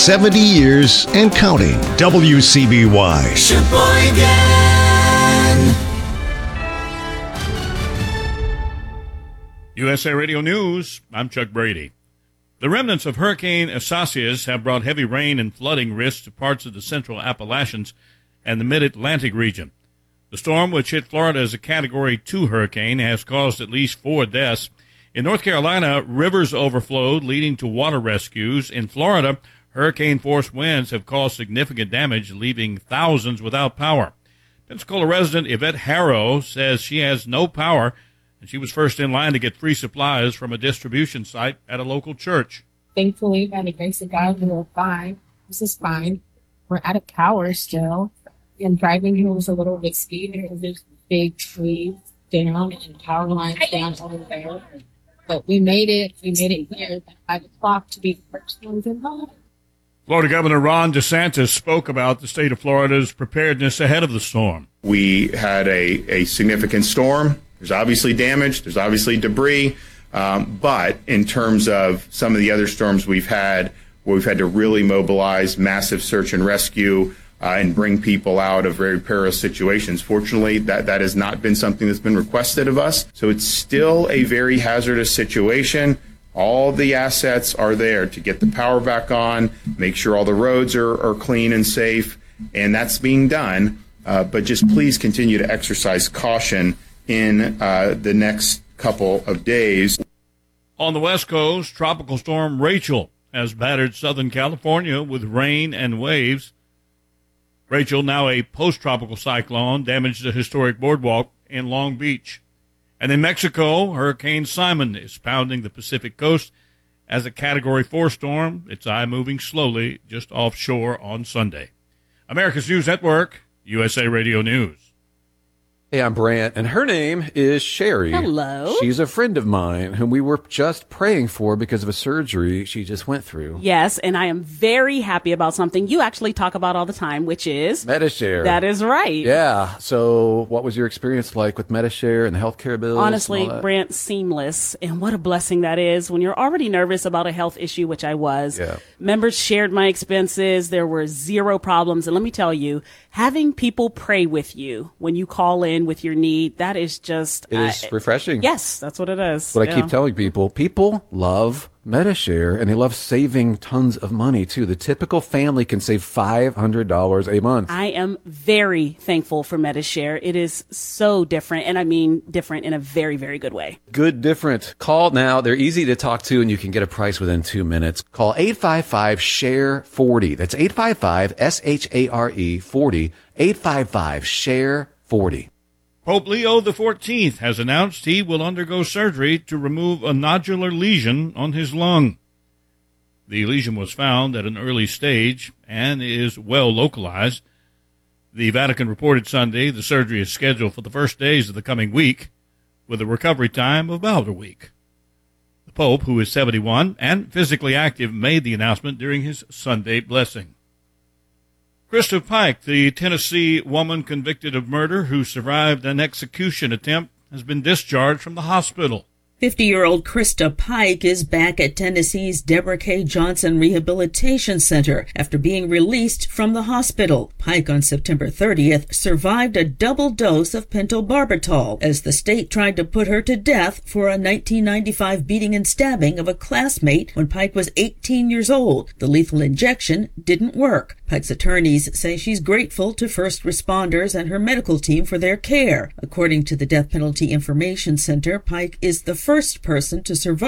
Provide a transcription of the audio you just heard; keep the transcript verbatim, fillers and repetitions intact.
seventy years and counting. W C B Y. Sheboygan. U S A Radio News, I'm Chuck Brady. The remnants of Hurricane Isaias have brought heavy rain and flooding risks to parts of the central Appalachians and the mid-Atlantic region. The storm, which hit Florida as a Category two hurricane, has caused at least four deaths. In North Carolina, rivers overflowed, leading to water rescues. In Florida, hurricane-force winds have caused significant damage, leaving thousands without power. Pensacola resident Yvette Harrow says she has no power, and she was first in line to get free supplies from a distribution site at a local church. Thankfully, by the grace of God, we were fine. This is fine. We're out of power still. And driving here was a little risky. There was this big trees down and power lines down over there. But we made it. We made it here at five o'clock to be the first ones in home. Florida Governor Ron DeSantis spoke about the state of Florida's preparedness ahead of the storm. We had a, a significant storm. There's obviously damage. There's obviously debris. Um, but in terms of some of the other storms we've had, where we've had to really mobilize massive search and rescue uh, and bring people out of very perilous situations, fortunately, that, that has not been something that's been requested of us. So it's still a very hazardous situation. All the assets are there to get the power back on, make sure all the roads are, are clean and safe, and that's being done. Uh, but just please continue to exercise caution in uh, the next couple of days. On the West Coast, Tropical Storm Rachel has battered Southern California with rain and waves. Rachel, now a post-tropical cyclone, damaged the historic boardwalk in Long Beach. And in Mexico, Hurricane Simon is pounding the Pacific coast as a Category four storm. Its eye moving slowly just offshore on Sunday. America's News Network, U S A Radio News. Hey, I'm Brant, and her name is Sherry. Hello. She's a friend of mine whom we were just praying for because of a surgery she just went through. Yes, and I am very happy about something you actually talk about all the time, which is Medi-Share. That is right. Yeah. So what was your experience like with Medi-Share and the healthcare bills? Honestly, Brant, seamless. And what a blessing that is when you're already nervous about a health issue, which I was. Yeah. Members shared my expenses. There were zero problems. And let me tell you, having people pray with you when you call in with your need, that is just... It is uh, refreshing. Yes, that's what it is. What yeah. I keep telling people, people love Medi-Share, and they love saving tons of money, too. The typical family can save five hundred dollars a month. I am very thankful for Medi-Share. It is so different, and I mean different in a very, very good way. Good different. Call now. They're easy to talk to, and you can get a price within two minutes. Call eight five five, S H A R E, forty. That's eight five five, S H A R E, forty. eight five five, S H A R E, forty. Pope Leo the fourteenth has announced he will undergo surgery to remove a nodular lesion on his lung. The lesion was found at an early stage and is well localized. The Vatican reported Sunday the surgery is scheduled for the first days of the coming week, with a recovery time of about a week. The Pope, who is seventy-one and physically active, made the announcement during his Sunday blessing. Krista Pike, the Tennessee woman convicted of murder who survived an execution attempt, has been discharged from the hospital. fifty-year-old Krista Pike is back at Tennessee's Deborah K. Johnson Rehabilitation Center after being released from the hospital. Pike on September thirtieth survived a double dose of pentobarbital as the state tried to put her to death for a nineteen ninety-five beating and stabbing of a classmate when Pike was eighteen years old. The lethal injection didn't work. Pike's attorneys say she's grateful to first responders and her medical team for their care. According to the Death Penalty Information Center, Pike is the first person to survive